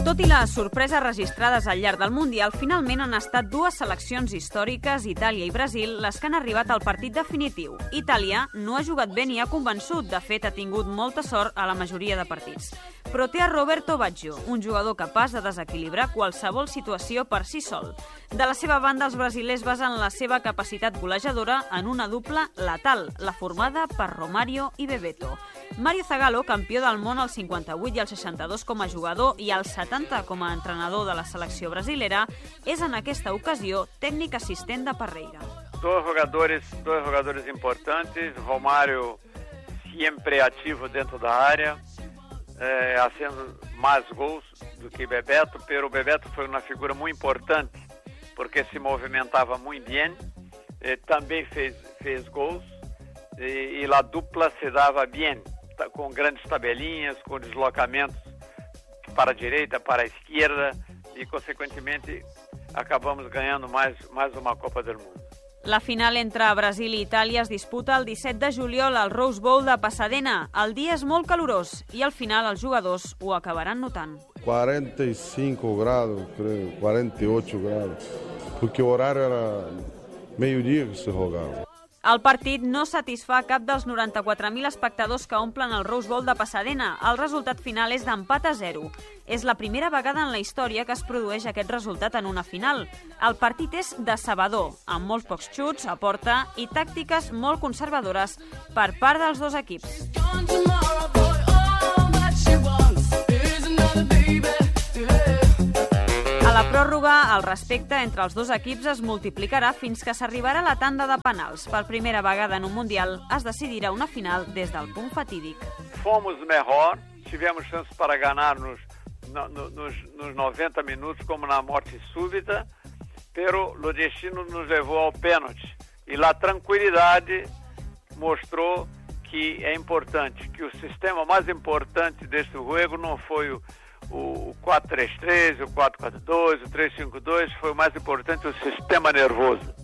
Tot i les sorpreses registrades al llarg del Mundial, finalment han estat dues seleccions històriques, Itàlia i Brasil, les que han arribat al partit definitiu. Itàlia no ha jugat bé ni ha convençut, de fet ha tingut molta sort a la majoria de partits. Però té a Roberto Baggio, un jugador capaç de desequilibrar qualsevol situació per si sol. De la seva banda, els brasilers basen la seva capacitat golejadora en una dupla letal, la formada per Romario i Bebeto. Mario Zagallo, campió del món al 58 i al 62 com a jugador i al 70 com a entrenador de la selecció brasilera, és en aquesta ocasió tècnic assistent de Parreira. Dois jogadores importantes, Romario sempre ativo dentro da área, haciendo mais gols do que Bebeto, pero Bebeto foi uma figura muito importante, porque se movimentava muito bem, também fez gols, e a dupla se dava bem, com grandes tabelinhas, com deslocamentos para a direita, para a esquerda, e consequentemente acabamos ganhando mais uma Copa do Mundo. La final entre Brasil i Itàlia es disputa el 17 de juliol al Rose Bowl de Pasadena. El dia és molt calorós i al final els jugadors ho acabaran notant. 45 graus, creo, 48 graus, porque o horário era meio-dia que se jogava. El partit no satisfà cap dels 94.000 espectadors que omplen el Rose Bowl de Pasadena. El resultat final és d'empat a 0. És la primera vegada en la història que es produeix aquest resultat en una final. El partit és decebedor, amb molts pocs xuts a porta i tàctiques molt conservadores per part dels dos equips. A la pròrroga, el respecte entre els dos equips es multiplicarà fins que s'arribarà a la tanda de penals. Per primera vegada en un Mundial es decidirà una final des del punt fatídic. Fomos melhor, tivemos chance para ganhar nos 90 minutos, como na morte súbita, pero o destino nos levou ao pênalti. E a tranquilidade mostrou que é importante, que o sistema mais importante deste jogo não foi o 4-3-3, o 4-4-2, o 3-5-2, foi o mais importante o sistema nervoso.